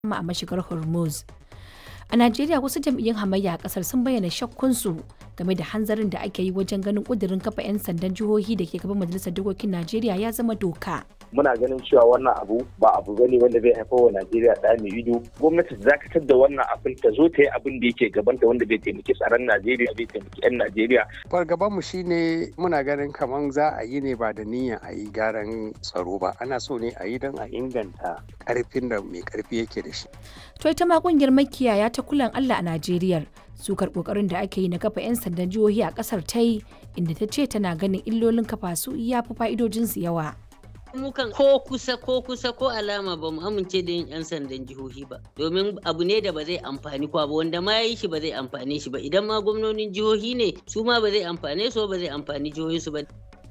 a mashigar Hormuz. A Najeriya wasu jam'iyyun hamayya a kasar sun bayyana shakkunsu game da hanzarin da ake yi wajen ganin kudirin kafa 'yan sandan jihohi da ke gaban majalisar dokokin Najeriya ya zama doka. Muna ganin cewa wannan abu ba abu bane wanda zai haifar wa Najeriya da mai ido. Gwamnati ta dakatar da wannan abin ta zo ta yi abin da yake gabanta wanda bai taimaki tsaron Najeriya bai taimaki 'yan Najeriya. Fargaban mu shine muna ganin kaman za a yi ne ba da niyyar a yi gyaran tsaro ba. Ana so ne a yi don a inganta karfin da mai karfi yake da shi. To ita ma kungiyar makiyaya ta kulan Allah a Najeriya sukar kokarin da ake yi na kafa 'yan sandan jihohi a kasar ta yi inda ta ce tana ganin illolin kafa su ya fi fa'idojinsu yawa. Mukan ko kusa ko alama ba mu amince da yin 'yan sandan jihohi ba domin abu ne da ba zai amfani kwa ba wanda ma yi shi ba zai amfane shi ba idan ma gwamnonin jihohi ne su ma ba zai amfane su ba zai amfani jihohinsu ba.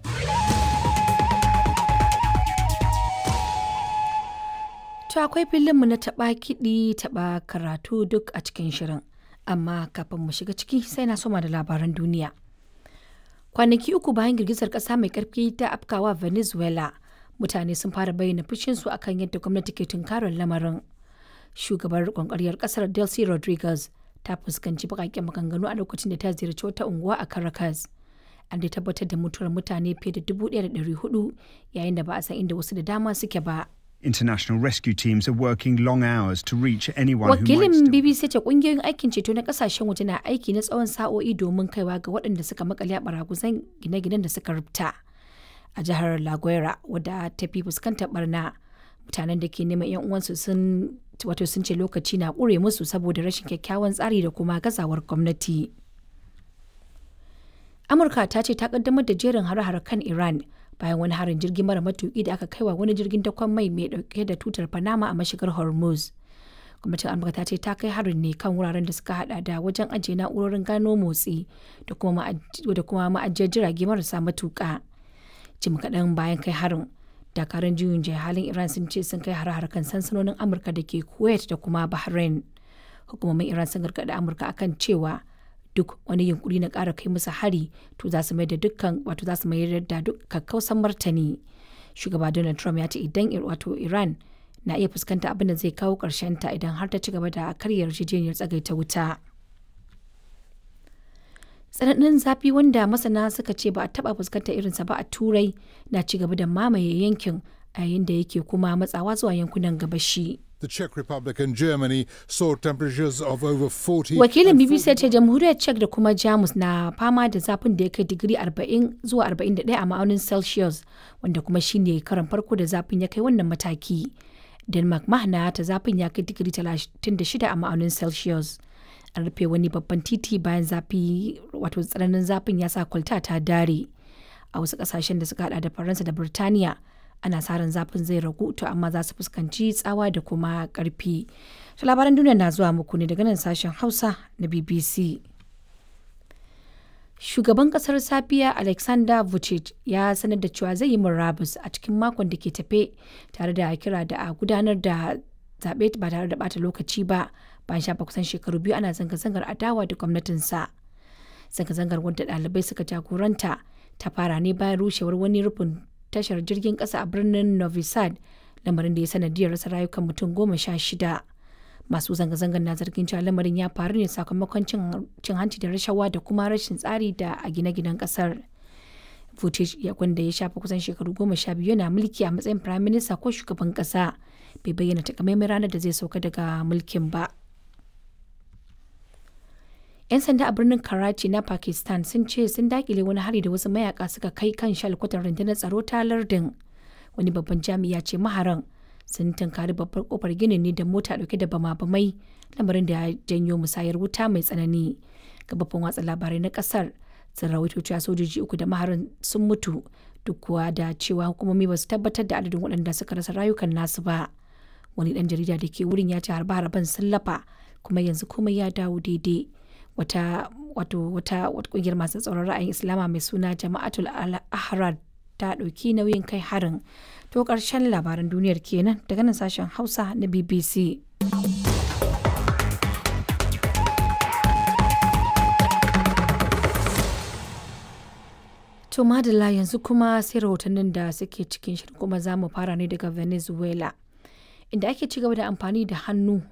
To akwai filinmu na taɓa kiɗi taɓa karatu duk a cikin shirin. Amma kafin mu shiga ciki sai na soma da labaran duniya. Kwanaki uku bayan girgizar ƙasa mai ƙarfi ta afkawa Venezuela, mutane sun fara bayyana fushinsu akan yadda gwamnati ke tunkarar lamarin. Shugabar riƙon ƙaryar ƙasar Delcy Rodriguez ta fuskanci baƙaƙen maganganu a lokacin da ta ziyarci wata unguwa a Caracas. An dai tabbatar da mutuwar mutane fiye da 1,400 yayin da ba a san inda wasu da dama suke ba. International rescue teams are working long hours to reach anyone who might Wakilin still... BBC ce kungiyoyin aikin ceto na kasashen waje na aiki na tsawon sa'o'i domin kaiwa ga waɗanda suka makale a baraguzan gine-ginen da suka rubta. A jihar La Guaira wadda ta fi fuskantar barna, mutanen da ke neman 'yan uwansu sun ce lokaci na ƙure musu saboda rashin kyakkyawan tsari da kuma gazawar gwamnati. Amurka ta ce ta kaddamar da jerin hare-hare kan Iran bayan wani harin jirgin mara matuki da aka kaiwa wani jirgin dakon mai mai dauke da tutar Panama a mashigar Hormuz. Gwamnatin Amurka ta ce ta kai harin ne kan wuraren da suka hada da wajen ajiye na'urorin gano motsi da kuma ma'ajiyar jirage marasa matuka. Jim kaɗan bayan kai harin, dakarun juyin halin Iran sun ce sun kai hare-hare kan sansanonin Amurka da ke Kuwait da kuma Bahrain. Hukumomin Iran sun gargaɗi Amurka akan cewa duk wani yunkuri na ƙara kai musu hari to za su mayar da duk kakkausan martani. Shugaba Donald Trump ya ce idan Iran na iya fuskanta abin da zai kawo ƙarshen ta idan har ta ci gaba da karya yarjejeniyar tsagaita wuta. Tsananin zafi wanda masana suka ce ba a taɓa fuskanta irinsa ba a Turai na ci gaba da mamaye yankin a yayin da yake kuma matsawa zuwa yankunan gabashi. The Czech Republic and Germany saw temperatures of over 40. Wakilin BBC ya ce jamhuriyar Czech da kuma Jamus na fama da zafin da ya kai digiri 40 zuwa 41 a ma'aunin Celsius, wanda kuma shine karan farko da zafin ya kai wannan mataki. Denmark mahana ta zafin ya kai digiri 36 a ma'aunin Celsius. An rufe wani babban titi bayan tsananin zafin ya sa kwalta ta dare. A wasu kasashen da suka hada da Faransa da Birtaniya, ana sa ran zafin zai ragu to amma za su fuskanci tsawa da kuma karfi. To labaran duniya na zuwa muku ne daga nan sashen Hausa na BBC. Shugaban kasar Sabiya Alexander Vucic ya sanar da cewa zai yi murabus a cikin makon da ke tafe tare da kira da a gudanar da zaɓe ba tare da bata lokaci ba bayan shafa kusan shekaru biyu ana zanga-zangar adawa da gwamnatinsa. Zanga-zangar wanda ɗalibai suka jagoranta ta fara ne bayan rushewar wani rufin tashar jirgin ƙasa a birnin Novi Sad, lamarin da ya sanadiyar rasa rayukan mutum 16. Masu zanga-zangar na zargin cewa lamarin ya faru ne sakamakon cin hanci da rashawa da kuma rashin tsari da a gine-ginen ƙasar. Vucic wanda ya shafa kusan shekaru 12 yana mulki a matsayin Prime Minister ko shugaban ƙasa, bai bayyana takamaiman ranar da zai sauka daga mulkin ba. 'Yan sanda a birnin Karachi na Pakistan sun ce sun dakile wani hari da wasu mayaka suka kai kan shalkwatar rundunar tsaro ta lardin. Wani babban jami'a ce maharan sun tunkari babbar kofar ginin ne da mota dauke da bama-bamai, lamarin da ya janyo musayar wuta mai tsanani. Gababban watsa labarai na kasar sun rawaito cewa sojoji 3 da maharan sun mutu duk kuwa da cewa hukumomi ba su tabbatar da adadin waɗanda suka rasa rayukan nasu ba. Wani ɗan jarida da ke wurin ya ce harbe-harben sun lafa kuma yanzu komai ya dawo daidai. Wata kungiyar masu tsaron ra'ayin Islama mai suna Jama'atul Al-Ahrar ta ɗauki nauyin kai harin. To ƙarshen labaran duniyar kenan daga nan sashen Hausa na BBC. To madalla yanzu kuma sai rahotannin da suke cikin shirin kuma za mu fara ne daga Venezuela. inda ake ci gaba da amfani da hannu